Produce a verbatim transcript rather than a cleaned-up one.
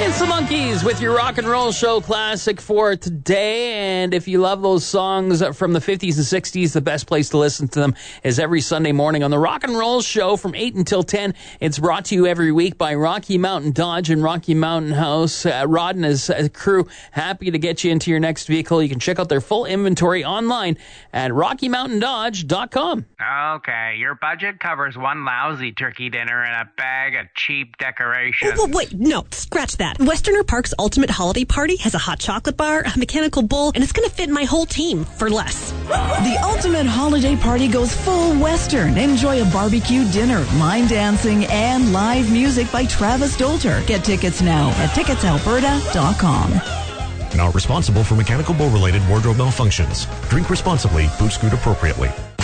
It's the Monkees with your rock and roll show classic for today. And if you love those songs from the fifties and sixties, the best place to listen to them is every Sunday morning on the Rock and Roll Show from eight until ten. It's brought to you every week by Rocky Mountain Dodge and Rocky Mountain House. Uh, Rod and his uh, crew happy to get you into your next vehicle. You can check out their full inventory online at rocky mountain dodge dot com. Okay, your budget covers one lousy turkey dinner and a bag of cheap decorations. Oh, wait, no, scratch that. Westerner Park's Ultimate Holiday Party has a hot chocolate bar, a mechanical bull, and it's going to fit my whole team for less. The Ultimate Holiday Party goes full Western. Enjoy a barbecue dinner, line dancing, and live music by Travis Dolter. Get tickets now at tickets alberta dot com. Not responsible for mechanical bull-related wardrobe malfunctions. Drink responsibly, boot scoot appropriately.